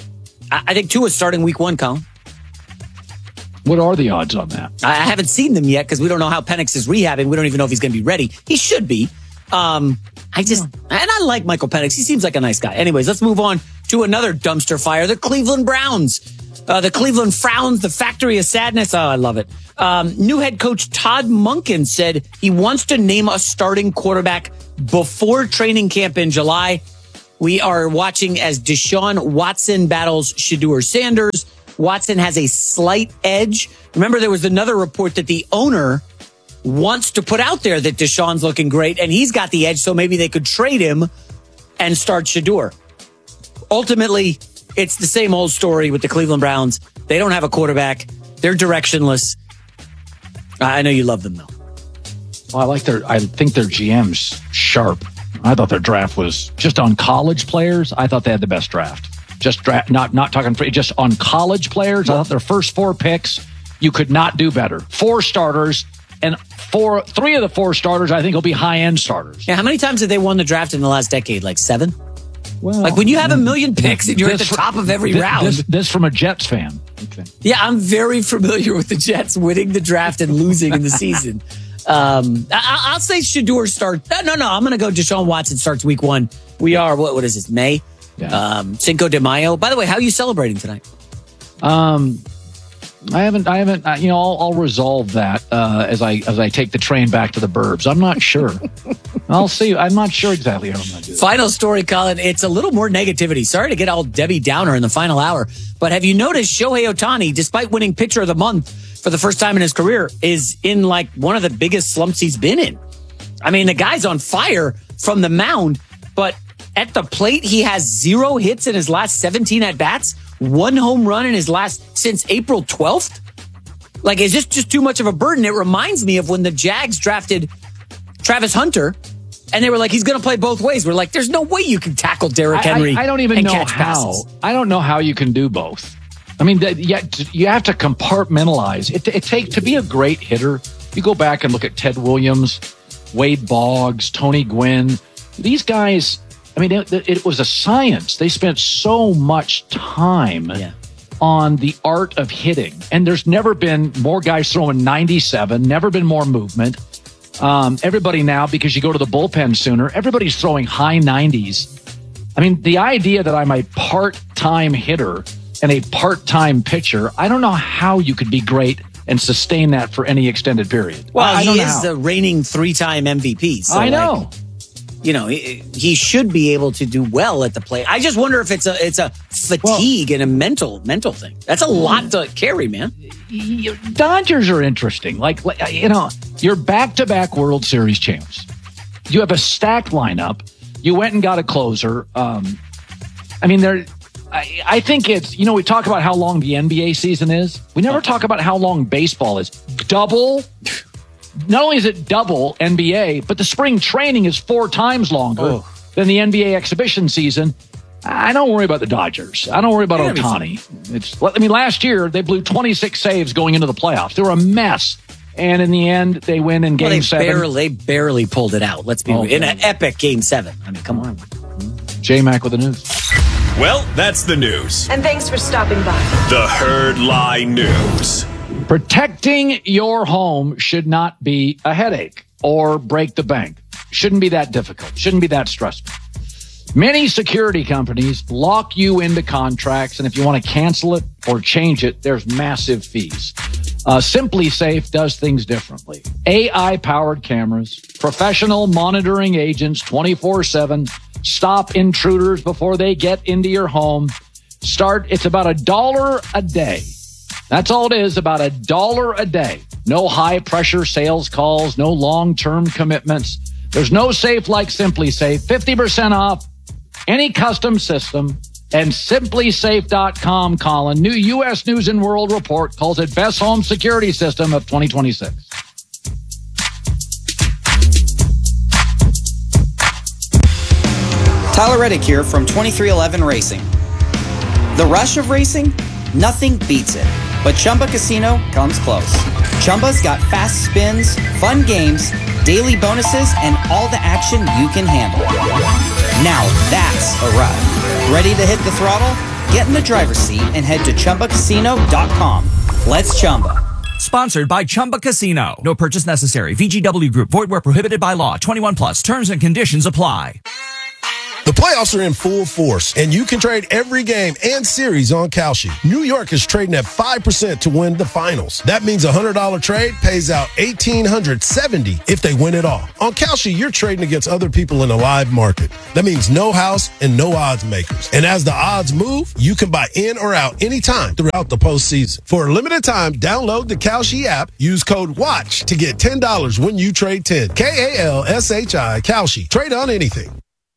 I, I think Tua's starting week one, Colin. What are the odds on that? I, I haven't seen them yet because we don't know how Penix is rehabbing. We don't even know if he's going to be ready. He should be. Um, I just, and I like Michael Penix. He seems like a nice guy. Anyways, let's move on to another dumpster fire, the Cleveland Browns. Uh, the Cleveland Frowns, the factory of sadness. Oh, I love it. Um, new head coach Todd Monken said he wants to name a starting quarterback before training camp in July. We are watching as Deshaun Watson battles Shedeur Sanders. Watson has a slight edge. Remember, there was another report that the owner wants to put out there that Deshaun's looking great, and he's got the edge, so maybe they could trade him and start Shedeur. Ultimately, it's the same old story with the Cleveland Browns. They don't have a quarterback. They're directionless. I know you love them, though. Well, I like their, I think their G M's sharp. I thought their draft was just on college players. I thought they had the best draft. Just draft, not, not talking free, just on college players. I thought their first four picks, you could not do better. Four starters, and four, three of the four starters, I think, will be high-end starters. Yeah, how many times have they won the draft in the last decade? Like seven? Well, like when you have a million picks and you're at the top of every this, round. This, this from a Jets fan. Okay. Yeah, I'm very familiar with the Jets winning the draft and losing in the season. Um, I, I'll say Shedeur starts. No, no, I'm going to go Deshaun Watson starts week one. We are, what, what is this, May? Yeah. Um, Cinco de Mayo. By the way, how are you celebrating tonight? Um, I haven't, I haven't, uh, you know, I'll, I'll resolve that uh, as I as I take the train back to the burbs. I'm not sure. I'll see. I'm not sure exactly how I'm going to do that. Final story, Colin. It's a little more negativity. Sorry to get all Debbie Downer in the final hour, but have you noticed Shohei Ohtani, despite winning Pitcher of the Month for the first time in his career, is in like one of the biggest slumps he's been in? I mean, the guy's on fire from the mound, but at the plate, he has zero hits in his last seventeen at-bats, one home run in his last, since April twelfth. Like, is this just too much of a burden? It reminds me of when the Jags drafted Travis Hunter, and they were like, he's going to play both ways. We're like, there's no way you can tackle Derrick Henry. I, I, I don't even and know catch how. passes. I don't know how you can do both. I mean, that, you, you have to compartmentalize. It, it take to be a great hitter. You go back and look at Ted Williams, Wade Boggs, Tony Gwynn. These guys, I mean, it, it was a science. They spent so much time yeah. on the art of hitting. And there's never been more guys throwing ninety-seven, never been more movement. Um, everybody now, because you go to the bullpen sooner, everybody's throwing high nineties. I mean, the idea that I'm a part-time hitter and a part-time pitcher, I don't know how you could be great and sustain that for any extended period. Well, I he don't know is how. the reigning three-time M V P. So I know. Like, you know, he, he should be able to do well at the plate. I just wonder if it's a it's a fatigue well, and a mental mental thing. That's a lot to carry, man. Dodgers are interesting. Like, you know, you're back-to-back World Series champs. You have a stacked lineup. You went and got a closer. Um, I mean, there. I, I think it's, you know, we talk about how long the N B A season is. We never talk about how long baseball is. Double. Not only is it double N B A, but the spring training is four times longer oh. than the N B A exhibition season. I don't worry about the Dodgers. I don't worry about yeah, Ohtani. It's, I mean, last year they blew twenty-six saves going into the playoffs. They were a mess. And in the end, they win in game well, they seven. Barely, they barely pulled it out. Let's be oh, in an epic game seven. I mean, come on. J-Mac with the news. Well, that's the news. And thanks for stopping by. The Herd Lie News. Protecting your home should not be a headache or break the bank. Shouldn't be that difficult. Shouldn't be that stressful. Many security companies lock you into contracts, and if you want to cancel it or change it, there's massive fees. Uh, Simply Safe does things differently. A I-powered cameras, professional monitoring agents twenty-four seven, stop intruders before they get into your home. Start, it's about a dollar a day. That's all it is, about a dollar a day. No high-pressure sales calls, no long-term commitments. There's no safe like Simply Safe. fifty percent off any custom system. And simply safe dot com, Colin. New U S News and World Report calls it best home security system of twenty twenty-six. Tyler Reddick here from twenty-three eleven Racing. The rush of racing? Nothing beats it. But Chumba Casino comes close. Chumba's got fast spins, fun games, daily bonuses, and all the action you can handle. Now that's a ride. Ready to hit the throttle? Get in the driver's seat and head to Chumba Casino dot com. Let's Chumba. Sponsored by Chumba Casino. No purchase necessary. V G W Group. Void where prohibited by law. twenty-one plus. Terms and conditions apply. The playoffs are in full force, and you can trade every game and series on Kalshi. New York is trading at five percent to win the finals. That means a one hundred dollars trade pays out one thousand eight hundred seventy dollars if they win it all. On Kalshi, you're trading against other people in a live market. That means no house and no odds makers. And as the odds move, you can buy in or out anytime throughout the postseason. For a limited time, download the Kalshi app, use code WATCH to get ten dollars when you trade ten. K A L S H I, Kalshi. Trade on anything.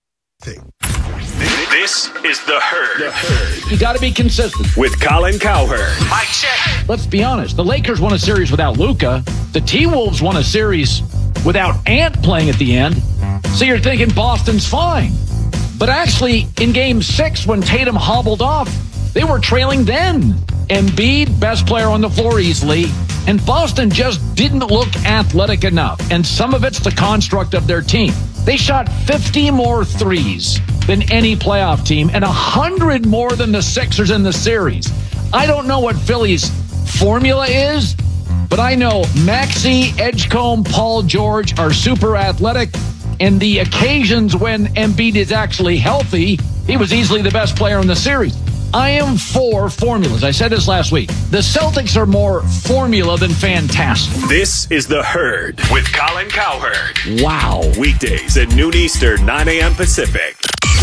This is The Herd. The Herd. You got to be consistent. With Colin Cowherd. Mike check. Let's be honest. The Lakers won a series without Luka. The T-Wolves won a series without Ant playing at the end. So you're thinking Boston's fine. But actually, in game six, when Tatum hobbled off, they were trailing then. Embiid, best player on the floor easily. And Boston just didn't look athletic enough. And some of it's the construct of their team. They shot fifty more threes than any playoff team and one hundred more than the Sixers in the series. I don't know what Philly's formula is, but I know Maxey, Edgecombe, Paul George are super athletic. And the occasions when Embiid is actually healthy, he was easily the best player in the series. I am for formulas. I said this last week. The Celtics are more formula than fantastic. This is The Herd with Colin Cowherd. Wow. Weekdays at noon Eastern, nine a.m. Pacific.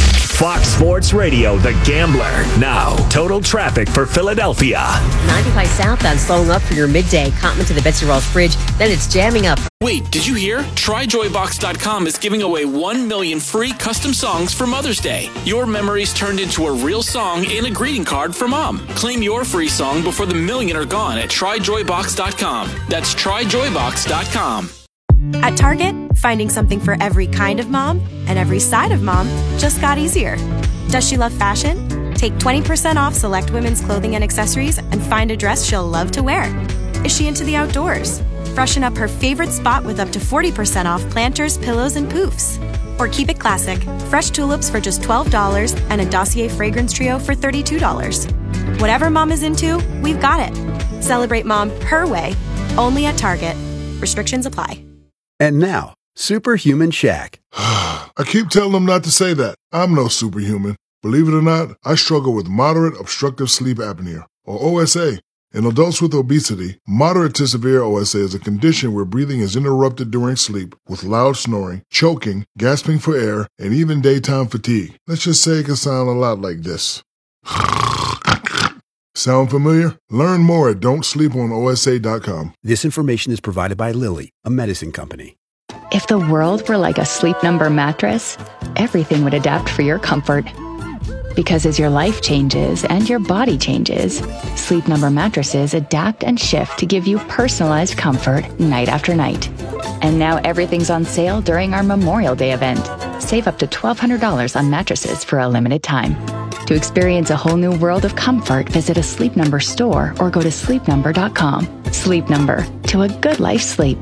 Fox Sports Radio, The Gambler. Now, total traffic for Philadelphia. ninety-five southbound slowing up for your midday. Compton to the Betsy Ross Bridge. Then it's jamming up. Wait, did you hear? Try joy box dot com is giving away one million free custom songs for Mother's Day. Your memories turned into a real song and a greeting card for Mom. Claim your free song before the million are gone at try joy box dot com. That's try joy box dot com. At Target, finding something for every kind of mom and every side of mom just got easier. Does she love fashion? Take twenty percent off select women's clothing and accessories and find a dress she'll love to wear. Is she into the outdoors? Freshen up her favorite spot with up to forty percent off planters, pillows, and poofs. Or keep it classic. Fresh tulips for just twelve dollars and a Dossier fragrance trio for thirty-two dollars. Whatever mom is into, we've got it. Celebrate mom her way, only at Target. Restrictions apply. And now, Superhuman Shaq. I keep telling them not to say that. I'm no superhuman. Believe it or not, I struggle with moderate obstructive sleep apnea, or O S A. In adults with obesity, moderate to severe O S A is a condition where breathing is interrupted during sleep with loud snoring, choking, gasping for air, and even daytime fatigue. Let's just say it can sound a lot like this. Sound familiar? Learn more at don't sleep on O S A dot com. This information is provided by Lilly, a medicine company. If the world were like a Sleep Number mattress, everything would adapt for your comfort. Because as your life changes and your body changes, Sleep Number mattresses adapt and shift to give you personalized comfort night after night. And now everything's on sale during our Memorial Day event. Save up to twelve hundred dollars on mattresses for a limited time. To experience a whole new world of comfort, visit a Sleep Number store or go to sleep number dot com. Sleep Number, to a good life sleep.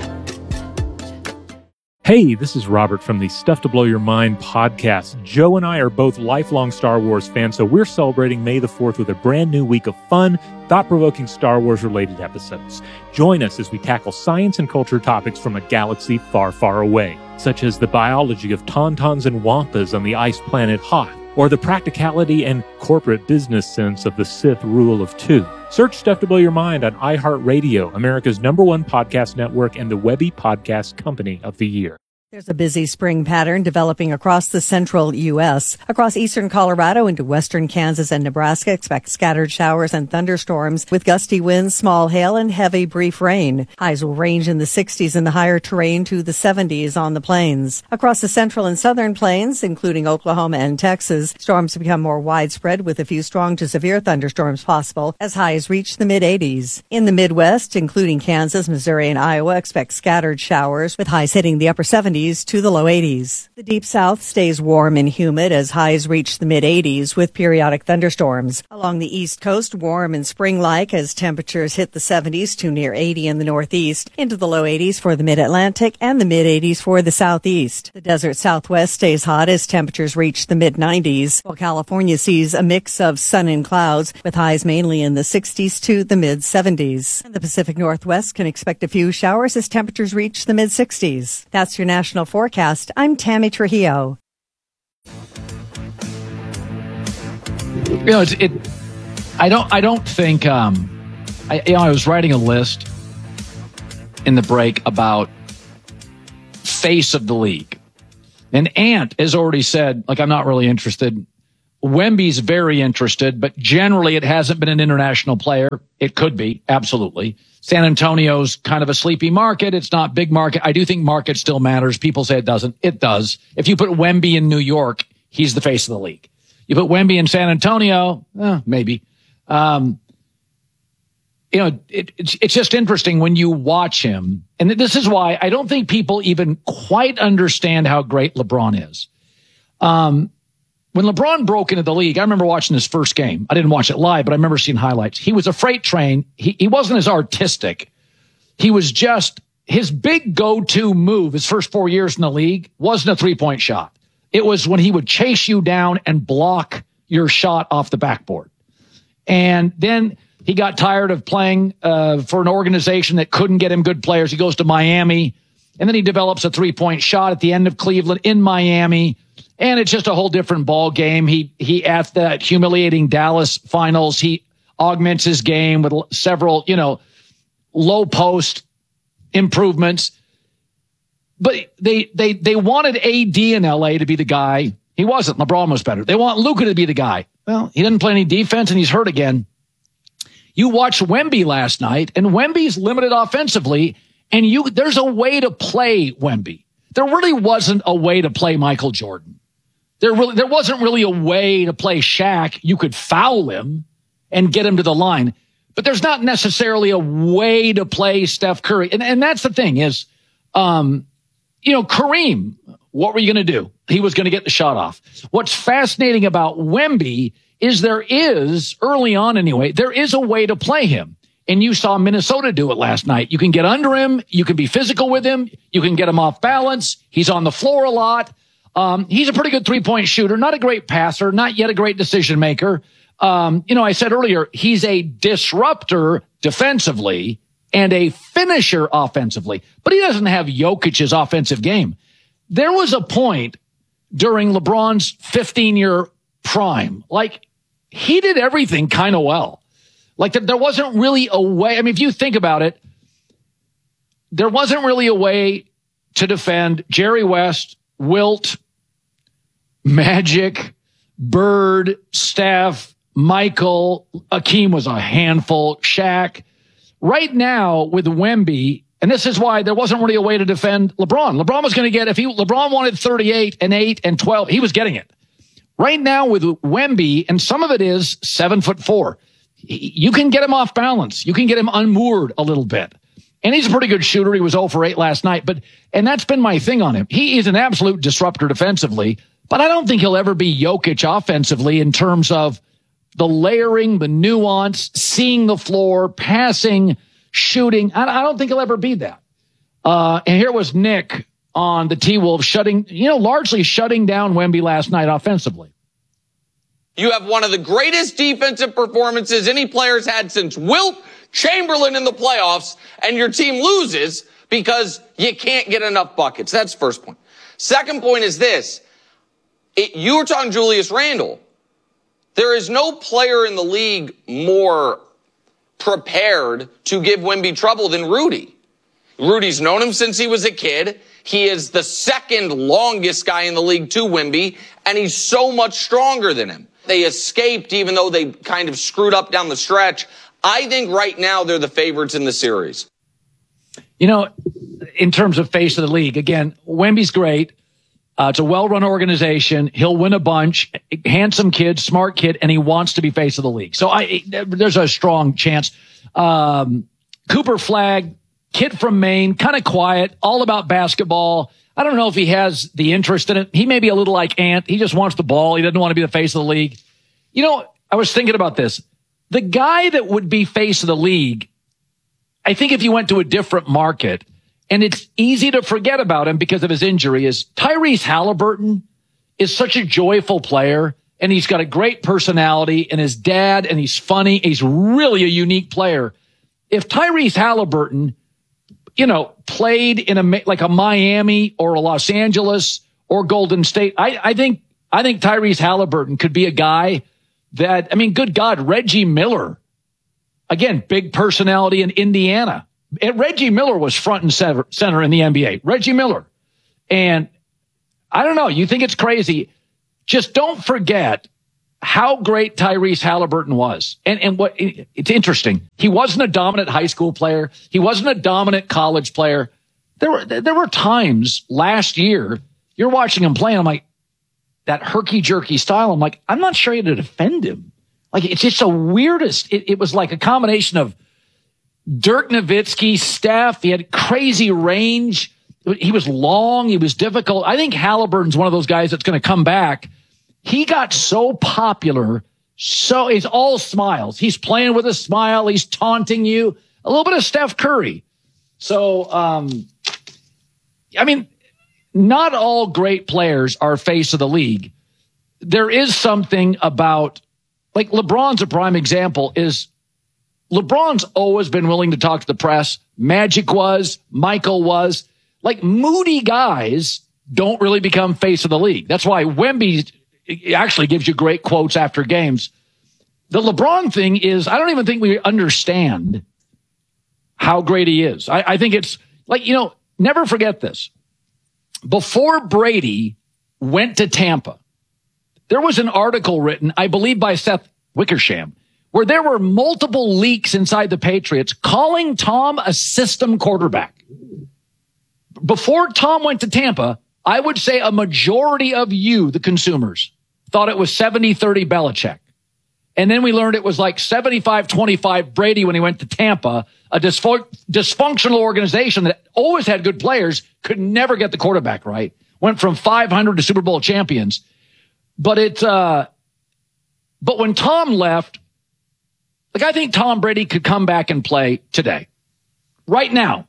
Hey, this is Robert from the Stuff to Blow Your Mind podcast. Joe and I are both lifelong Star Wars fans, so we're celebrating May the fourth with a brand new week of fun, thought-provoking Star Wars-related episodes. Join us as we tackle science and culture topics from a galaxy far, far away, such as the biology of tauntauns and wampas on the ice planet Hoth, or the practicality and corporate business sense of the Sith rule of two. Search Stuff to Blow Your Mind on iHeartRadio, America's number one podcast network and the Webby Podcast Company of the Year. There's a busy spring pattern developing across the central U S. Across eastern Colorado into western Kansas and Nebraska, expect scattered showers and thunderstorms with gusty winds, small hail, and heavy brief rain. Highs will range in the sixties in the higher terrain to the seventies on the plains. Across the central and southern plains, including Oklahoma and Texas, storms become more widespread with a few strong to severe thunderstorms possible as highs reach the mid-eighties. In the Midwest, including Kansas, Missouri, and Iowa, expect scattered showers with highs hitting the upper seventies to the low eighties. The deep south stays warm and humid as highs reach the mid-eighties with periodic thunderstorms. Along the east coast, warm and spring-like as temperatures hit the seventies to near eighty in the northeast, into the low eighties for the mid-Atlantic and the mid-eighties for the southeast. The desert southwest stays hot as temperatures reach the mid-nineties, while California sees a mix of sun and clouds with highs mainly in the sixties to the mid-seventies. And the Pacific Northwest can expect a few showers as temperatures reach the mid-sixties. That's your national forecast. I'm Tammy Trujillo. You know, it's, it. I don't. I don't think. Um, I, you know, I was writing a list in the break about face of the league, and Ant has already said, like, I'm not really interested. Wemby's very interested, but generally it hasn't been an international player. It could be, absolutely. San Antonio's kind of a sleepy market. It's not big market. I do think market still matters. People say it doesn't. It does. If you put Wemby in New York, he's the face of the league. You put Wemby in San Antonio, eh, maybe. Um, you know, it, it's, it's just interesting when you watch him. And this is why I don't think people even quite understand how great LeBron is. Um, When LeBron broke into the league, I remember watching his first game. I didn't watch it live, but I remember seeing highlights. He was a freight train. He, he wasn't as artistic. He was just, his big go-to move his first four years in the league wasn't a three-point shot. It was when he would chase you down and block your shot off the backboard. And then he got tired of playing uh, for an organization that couldn't get him good players. He goes to Miami, and then he develops a three-point shot at the end of Cleveland in Miami. And it's just a whole different ball game. He, he at that humiliating Dallas finals, he augments his game with several, you know, low post improvements. But they, they, they wanted A D in L A to be the guy. He wasn't. LeBron was better. They want Luka to be the guy. Well, he didn't play any defense and he's hurt again. You watched Wemby last night and Wemby's limited offensively and you, there's a way to play Wemby. There really wasn't a way to play Michael Jordan. There really, there wasn't really a way to play Shaq. You could foul him and get him to the line, but there's not necessarily a way to play Steph Curry. And, and that's the thing is, um, you know, Kareem, what were you going to do? He was going to get the shot off. What's fascinating about Wemby is there is, early on anyway, there is a way to play him. And you saw Minnesota do it last night. You can get under him. You can be physical with him. You can get him off balance. He's on the floor a lot. Um, he's a pretty good three-point shooter, not a great passer, not yet a great decision maker. Um, you know, I said earlier, he's a disruptor defensively and a finisher offensively, but he doesn't have Jokic's offensive game. There was a point during LeBron's fifteen-year prime, like he did everything kind of well. Like there wasn't really a way. I mean, if you think about it, there wasn't really a way to defend Jerry West, Wilt, Magic, Bird, Steph, Michael. Akeem was a handful. Shaq. Right now with Wemby, and this is why there wasn't really a way to defend LeBron. LeBron was going to get, if he, LeBron wanted thirty-eight and eight and twelve, he was getting it. Right now with Wemby, and some of it is seven foot four. You can get him off balance. You can get him unmoored a little bit. And he's a pretty good shooter. He was zero for eight last night. But, and that's been my thing on him. He is an absolute disruptor defensively, but I don't think he'll ever be Jokic offensively in terms of the layering, the nuance, seeing the floor, passing, shooting. I, I don't think he'll ever be that. Uh, and here was Nick on the T-Wolves shutting, you know, largely shutting down Wemby last night offensively. You have one of the greatest defensive performances any player's had since Wilt Chamberlain in the playoffs, and your team loses because you can't get enough buckets. That's the first point. Second point is this. It, you were talking Julius Randle. There is no player in the league more prepared to give Wemby trouble than Rudy. Rudy's known him since he was a kid. He is the second longest guy in the league to Wemby, and he's so much stronger than him. They escaped even though they kind of screwed up down the stretch. I think right now they're the favorites in the series. You know, in terms of face of the league, again, Wemby's great. Uh, it's a well-run organization. He'll win a bunch. Handsome kid, smart kid, and he wants to be face of the league. So I, there's a strong chance. Um, Cooper Flagg, kid from Maine, kind of quiet, all about basketball. I don't know if he has the interest in it. He may be a little like Ant. He just wants the ball. He doesn't want to be the face of the league. You know, I was thinking about this. The guy that would be face of the league, I think if you went to a different market, and it's easy to forget about him because of his injury, is Tyrese Halliburton is such a joyful player, and he's got a great personality, and his dad, and he's funny. He's really a unique player. If Tyrese Halliburton, you know, played in a, like a Miami or a Los Angeles or Golden State, I, I think, I think Tyrese Halliburton could be a guy that, I mean, good God, Reggie Miller, again, big personality in Indiana. And Reggie Miller was front and center in the N B A. Reggie Miller. And I don't know, you think it's crazy. Just don't forget how great Tyrese Halliburton was. And and what it's interesting. He wasn't a dominant high school player. He wasn't a dominant college player. There were there were times last year you're watching him play and I'm like, that herky-jerky style, I'm like, I'm not sure how to defend him. Like, it's just the weirdest. It, it was like a combination of Dirk Nowitzki, Steph. He had crazy range. He was long. He was difficult. I think Halliburton's one of those guys that's going to come back. He got so popular. So he's all smiles. He's playing with a smile. He's taunting you. A little bit of Steph Curry. So, um, I mean, not all great players are face of the league. There is something about, like LeBron's a prime example, is LeBron's always been willing to talk to the press. Magic was, Michael was. Like, moody guys don't really become face of the league. That's why Wemby actually gives you great quotes after games. The LeBron thing is, I don't even think we understand how great he is. I, I think it's like, you know, never forget this. Before Brady went to Tampa, there was an article written, I believe by Seth Wickersham, where there were multiple leaks inside the Patriots calling Tom a system quarterback. Before Tom went to Tampa, I would say a majority of you, the consumers, thought it was seventy thirty Belichick. And then we learned it was like seventy-five twenty-five Brady when he went to Tampa, a dysfun- dysfunctional organization that always had good players, could never get the quarterback right. Went from five hundred to Super Bowl champions. But it, uh, but when Tom left, like, I think Tom Brady could come back and play today. Right now.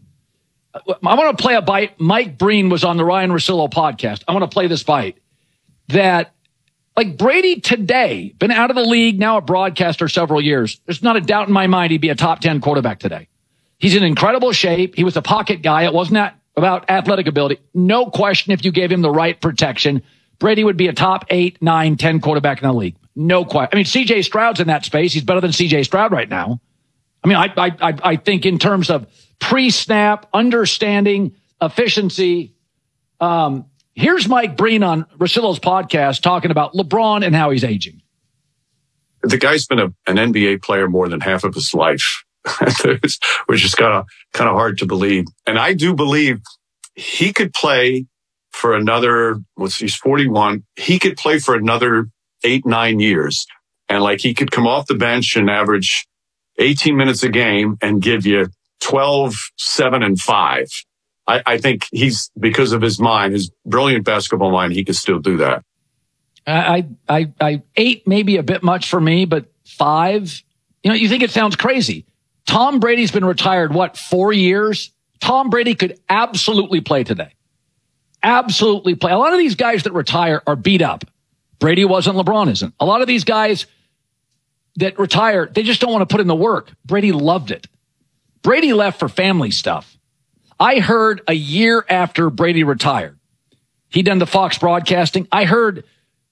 I want to play a bite. Mike Breen was on the Ryan Russillo podcast. I want to play this bite that, like, Brady today, been out of the league, now a broadcaster several years. There's not a doubt in my mind he'd be a top ten quarterback today. He's in incredible shape. He was a pocket guy. It wasn't that about athletic ability. No question, if you gave him the right protection, Brady would be a top eight, nine, ten quarterback in the league. No question. I mean, C J Stroud's in that space. He's better than C J Stroud right now. I mean, I, I, I, I think in terms of pre-snap, understanding, efficiency. Um, here's Mike Breen on Russillo's podcast talking about LeBron and how he's aging. The guy's been a, an N B A player more than half of his life, which is kind of kind of hard to believe. And I do believe he could play for another, what's he's forty-one. He could play for another eight, nine years. And like, he could come off the bench and average eighteen minutes a game and give you twelve, seven, and five. I, I think he's, because of his mind, his brilliant basketball mind, he could still do that. I, I, I, eight may be a bit much for me, but five, you know, you think it sounds crazy. Tom Brady's been retired, what, four years? Tom Brady could absolutely play today. Absolutely play. A lot of these guys that retire are beat up. Brady wasn't, LeBron isn't. A lot of these guys that retire, they just don't want to put in the work. Brady loved it. Brady left for family stuff. I heard a year after Brady retired, he done the Fox broadcasting. I heard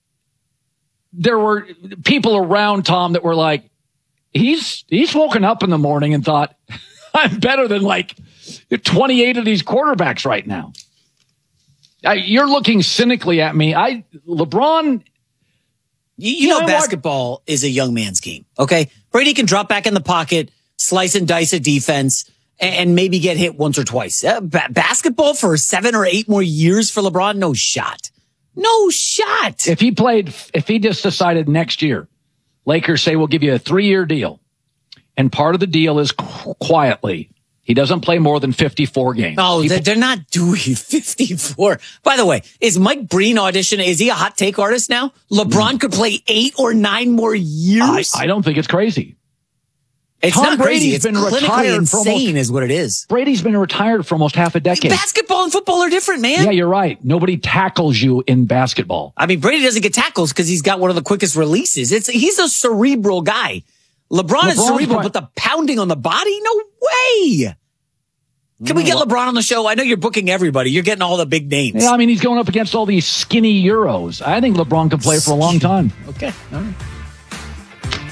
there were people around Tom that were like, he's, he's woken up in the morning and thought, I'm better than like twenty-eight of these quarterbacks right now. I, you're looking cynically at me. I, LeBron, You, you know, basketball is a young man's game, okay? Brady can drop back in the pocket, slice and dice a defense, and, and maybe get hit once or twice. Uh, ba- basketball for seven or eight more years for LeBron? No shot. No shot. If he played, if he just decided next year, Lakers say, we'll give you a three-year deal, and part of the deal is qu- quietly, he doesn't play more than fifty-four games. Oh, he, they're not doing fifty-four. By the way, is Mike Breen auditioning? Is he a hot take artist now? LeBron mm. could play eight or nine more years. I, I don't think it's crazy. It's Tom not Brady's crazy. It's been clinically retired insane for almost, is what it is. Brady's been retired for almost half a decade. Basketball and football are different, man. Yeah, you're right. Nobody tackles you in basketball. I mean, Brady doesn't get tackles because he's got one of the quickest releases. It's He's a cerebral guy. LeBron LeBron's is cerebral, right. but the pounding on the body? No way. Can we get LeBron on the show? I know you're booking everybody. You're getting all the big names. Yeah, I mean, he's going up against all these skinny Euros. I think LeBron can play for a long time. Okay. All right.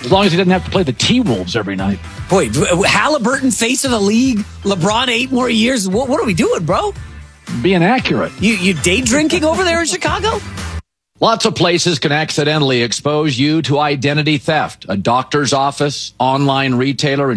As long as he doesn't have to play the T-Wolves every night. Boy, Halliburton, face of the league, LeBron eight more years. What, what are we doing, bro? Being accurate. You, you day drinking over there in Chicago? Lots of places can accidentally expose you to identity theft. A doctor's office, online retailer, and